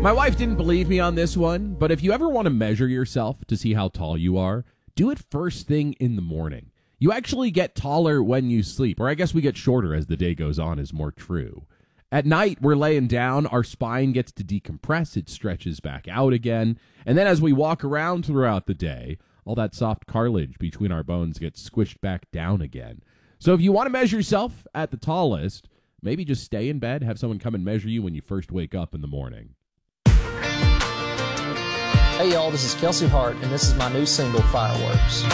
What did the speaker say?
My wife didn't believe me on this one, but if you ever want to measure yourself to see how tall you are, do it first thing in the morning. You actually get taller when you sleep, or I guess we get shorter as the day goes on is more true. At night, we're laying down, our spine gets to decompress, it stretches back out again, and then as we walk around throughout the day, all that soft cartilage between our bones gets squished back down again. So if you want to measure yourself at the tallest, maybe just stay in bed, have someone come and measure you when you first wake up in the morning. Hey y'all, this is Kelsey Hart, and this is my new single, Fireworks.